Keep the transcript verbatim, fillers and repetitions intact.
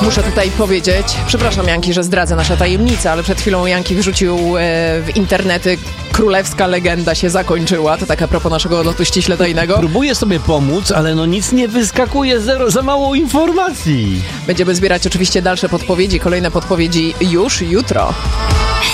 Muszę tutaj powiedzieć, przepraszam Janki, że zdradzę nasze tajemnice, ale przed chwilą Janki wrzucił e, w internety królewska legenda się zakończyła. To tak a propos naszego lotu ściśle tajnego. Próbuję sobie pomóc, ale no nic nie wyskakuje, zero, za mało informacji. Będziemy zbierać oczywiście dalsze podpowiedzi, kolejne podpowiedzi już jutro.